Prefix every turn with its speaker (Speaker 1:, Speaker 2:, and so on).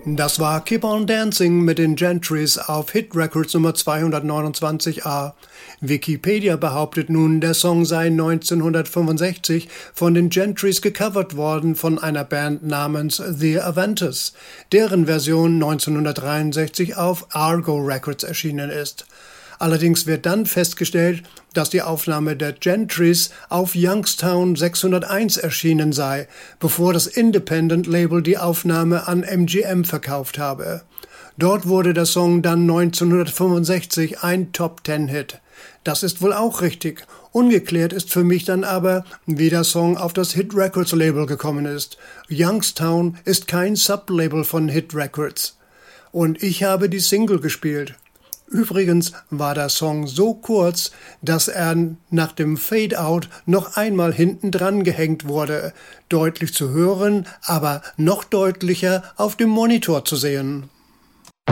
Speaker 1: Das war Keep on Dancing mit den Gentrys auf Hit Records Nummer 229a. Wikipedia behauptet nun, der Song sei 1965 von den Gentrys gecovert worden von einer Band namens The Aventus, deren Version 1963 auf Argo Records erschienen ist. Allerdings wird dann festgestellt, dass die Aufnahme der Gentrys auf Youngstown 601 erschienen sei, bevor das Independent-Label die Aufnahme an MGM verkauft habe. Dort wurde der Song dann 1965 ein Top-10-Hit. Das ist wohl auch richtig. Ungeklärt ist für mich dann aber, wie der Song auf das Hit Records Label gekommen ist. Youngstown ist kein Sublabel von Hit Records. Und ich habe die Single gespielt. Übrigens war der Song so kurz, dass er nach dem Fade-Out noch einmal hinten dran gehängt wurde. Deutlich zu hören, aber noch deutlicher auf dem Monitor zu sehen.